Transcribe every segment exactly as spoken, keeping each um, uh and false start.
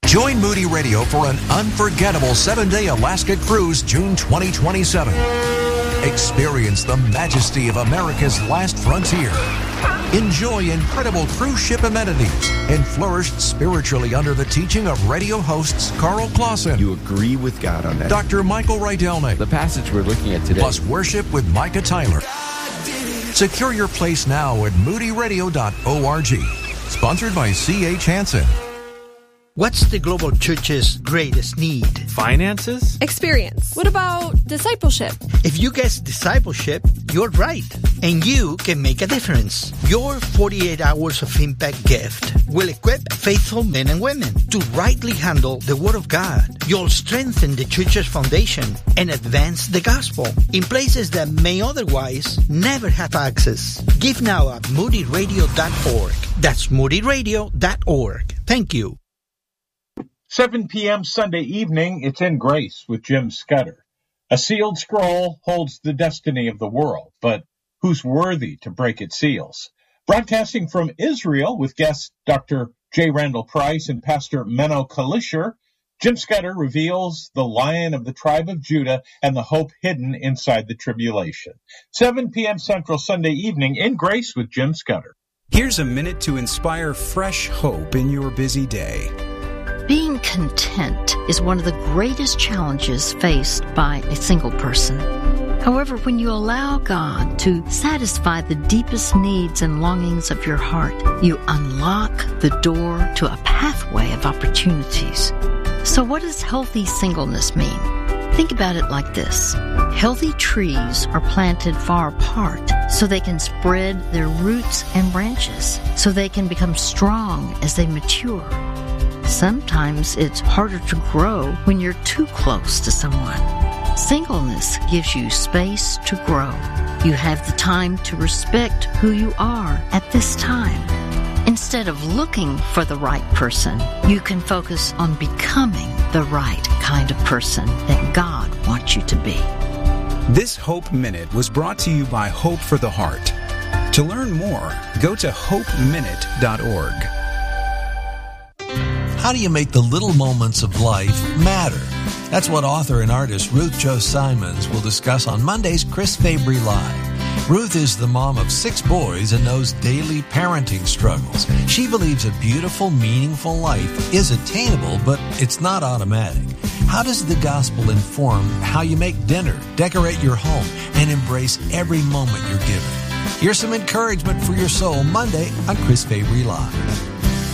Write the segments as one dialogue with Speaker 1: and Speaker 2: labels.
Speaker 1: Join Moody Radio for an unforgettable seven-day Alaska cruise June twenty twenty-seven. Experience the majesty of America's last frontier. Enjoy incredible cruise ship amenities and flourish spiritually under the teaching of radio hosts Carl Clausen.
Speaker 2: You agree with God on that.
Speaker 1: Doctor Michael Rydelnik.
Speaker 2: The passage we're looking at today.
Speaker 1: Plus worship with Micah Tyler. Secure your place now at moody radio dot org. Sponsored by C H Hansen.
Speaker 3: What's the global church's greatest need?
Speaker 4: Finances?
Speaker 5: Experience. What about discipleship?
Speaker 3: If you guess discipleship, you're right. And you can make a difference. Your forty-eight hours of impact gift will equip faithful men and women to rightly handle the Word of God. You'll strengthen the church's foundation and advance the gospel in places that may otherwise never have access. Give now at moody radio dot org. That's moody radio dot org. Thank you.
Speaker 6: seven p.m. Sunday evening, it's In Grace with Jim Scudder. A sealed scroll holds the destiny of the world, but who's worthy to break its seals? Broadcasting from Israel with guests Doctor J. Randall Price and Pastor Menno Kalisher, Jim Scudder reveals the Lion of the tribe of Judah and the hope hidden inside the tribulation. seven p.m. Central Sunday evening, In Grace with Jim Scudder.
Speaker 7: Here's a minute to inspire fresh hope in your busy day.
Speaker 8: Being content is one of the greatest challenges faced by a single person. However, when you allow God to satisfy the deepest needs and longings of your heart, you unlock the door to a pathway of opportunities. So what does healthy singleness mean? Think about it like this. Healthy trees are planted far apart so they can spread their roots and branches, so they can become strong as they mature. Sometimes it's harder to grow when you're too close to someone. Singleness gives you space to grow. You have the time to respect who you are at this time. Instead of looking for the right person, you can focus on becoming the right kind of person that God wants you to be.
Speaker 7: This Hope Minute was brought to you by Hope for the Heart. To learn more, go to hope minute dot org.
Speaker 9: How do you make the little moments of life matter? That's what author and artist Ruth Jo Simons will discuss on Monday's Chris Fabry Live. Ruth is the mom of six boys and knows daily parenting struggles. She believes a beautiful, meaningful life is attainable, but it's not automatic. How does the gospel inform how you make dinner, decorate your home, and embrace every moment you're given? Here's some encouragement for your soul Monday on Chris Fabry Live.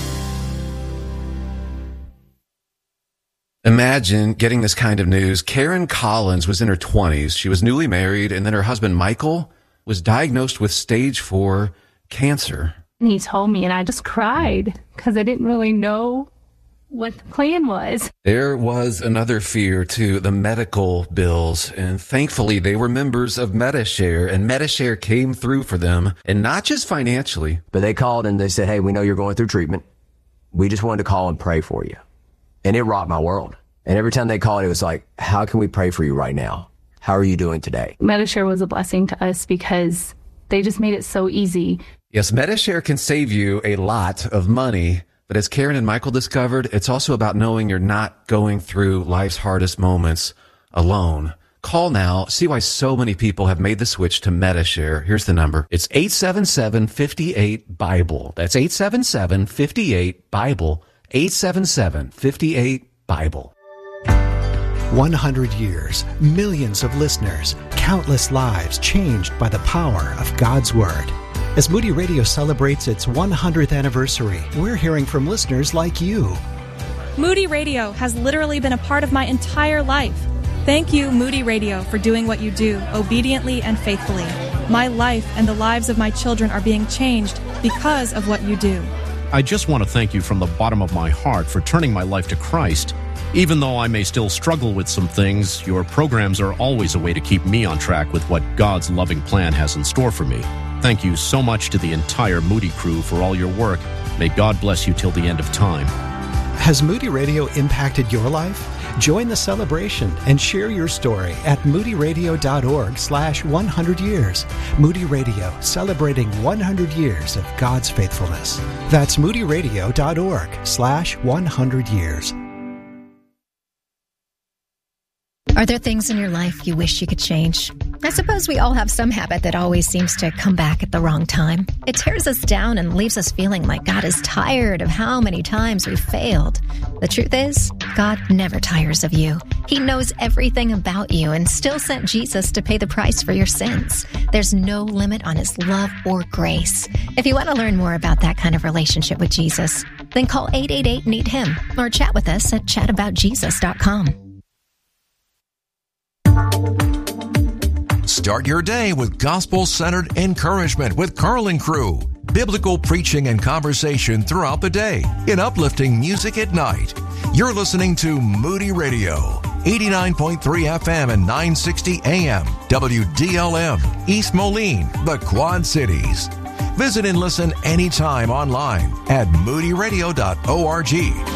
Speaker 10: Imagine getting this kind of news. Karen Collins was in her twenties. She was newly married, and then her husband, Michael, was diagnosed with stage four cancer.
Speaker 11: And he told me, and I just cried because I didn't really know what the plan was.
Speaker 10: There was another fear, too, the medical bills. And thankfully, they were members of Medi-Share, and Medi-Share came through for them, and not just financially.
Speaker 12: But they called and they said, hey, we know you're going through treatment. We just wanted to call and pray for you. And it rocked my world. And every time they called, it was like, how can we pray for you right now? How are you doing today?
Speaker 11: Medi-Share was a blessing to us because they just made it so easy.
Speaker 10: Yes, Medi-Share can save you a lot of money. But as Karen and Michael discovered, it's also about knowing you're not going through life's hardest moments alone. Call now. See why so many people have made the switch to Medi-Share. Here's the number. It's eight seven seven, five eight, BIBLE. That's eight seven seven, five eight, BIBLE. eight seven seven, five eight, BIBLE.
Speaker 13: one hundred years, millions of listeners, countless lives changed by the power of God's Word. As Moody Radio celebrates its one hundredth anniversary, we're hearing from listeners like you.
Speaker 14: Moody Radio has literally been a part of my entire life. Thank you, Moody Radio, for doing what you do, obediently and faithfully. My life and the lives of my children are being changed because of what you do.
Speaker 15: I just want to thank you from the bottom of my heart for turning my life to Christ. Even though I may still struggle with some things, your programs are always a way to keep me on track with what God's loving plan has in store for me. Thank you so much to the entire Moody crew for all your work. May God bless you till the end of time.
Speaker 13: Has Moody Radio impacted your life? Join the celebration and share your story at moody radio dot org slash one hundred years. Moody Radio, celebrating one hundred years of God's faithfulness. That's moody radio dot org slash one hundred years.
Speaker 4: Are there things in your life you wish you could change? I suppose we all have some habit that always seems to come back at the wrong time. It tears us down and leaves us feeling like God is tired of how many times we've failed. The truth is, God never tires of you. He knows everything about you and still sent Jesus to pay the price for your sins. There's no limit on his love or grace. If you want to learn more about that kind of relationship with Jesus, then call eight eight eight, need him or chat with us at chat about jesus dot com.
Speaker 1: Start your day with gospel-centered encouragement with Carl and Crew. Biblical preaching and conversation throughout the day in uplifting music at night. You're listening to Moody Radio, eighty-nine point three F M and nine sixty A M, W D L M, East Moline, the Quad Cities. Visit and listen anytime online at moody radio dot org.